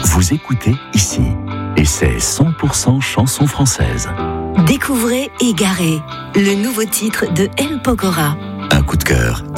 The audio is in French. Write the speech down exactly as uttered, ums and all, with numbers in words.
Vous écoutez ici. Et c'est cent pour cent chanson française. Découvrez Égaré, le nouveau titre de M. Pokora. Un coup de cœur